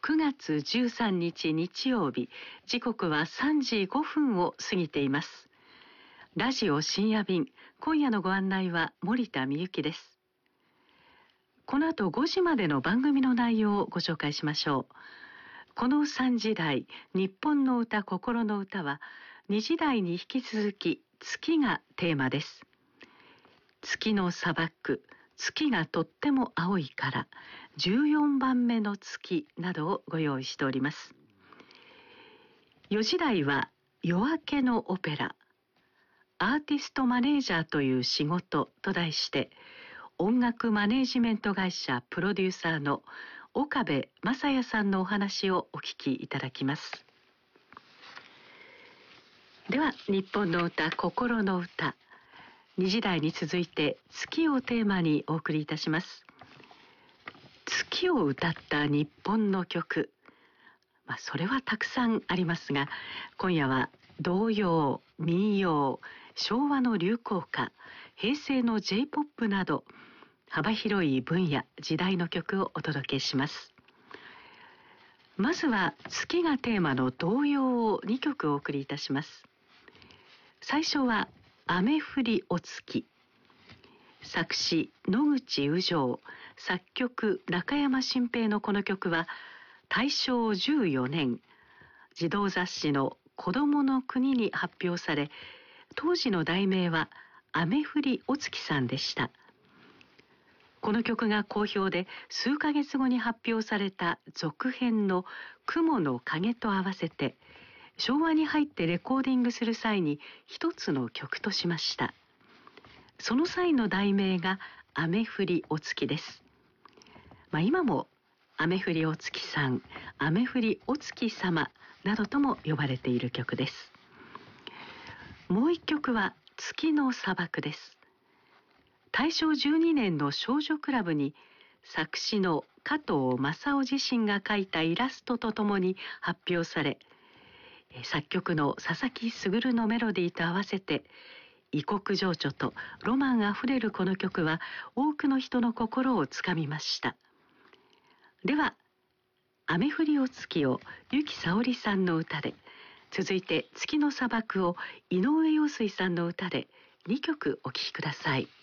9月13日日曜日、時刻は3時5分を過ぎています。ラジオ深夜便、今夜のご案内は森田美幸です。この後5時までの番組の内容をご紹介しましょう。この3時台、日本の歌心の歌は、2時台に引き続き月がテーマです。月の砂漠、月がとっても青いから、14番目の月などをご用意しております。4時台は夜明けのオペラ、アーティストマネージャーという仕事と題して、音楽マネージメント会社プロデューサーの岡部正也さんのお話をお聞きいただきます。では、日本の歌心の歌、2時台に続いて月をテーマにお送りいたします。月を歌った日本の曲、それはたくさんありますが、今夜は童謡、民謡、昭和の流行歌、平成の J-POP など幅広い分野、時代の曲をお届けします。まずは月がテーマの童謡を2曲お送りいたします。最初は雨降りお月、作詞野口雨情、作曲中山新平のこの曲は大正14年、児童雑誌の子どもの国に発表され、当時の題名は雨降りお月さんでした。この曲が好評で、数ヶ月後に発表された続編の雲の影と合わせて、昭和に入ってレコーディングする際に一つの曲としました。その際の題名が雨降りお月です。今も雨降りお月さん、雨降りお月様などとも呼ばれている曲です。もう一曲は月の砂漠です。大正12年の少女クラブに作詞の加藤正夫自身が描いたイラストとともに発表され、作曲の佐々木卓のメロディーと合わせて異国情緒とロマンあふれるこの曲は多くの人の心をつかみました。では、雨降りお月を由紀さおりさんの歌で、続いて月の砂漠を井上陽水さんの歌で2曲お聴きください。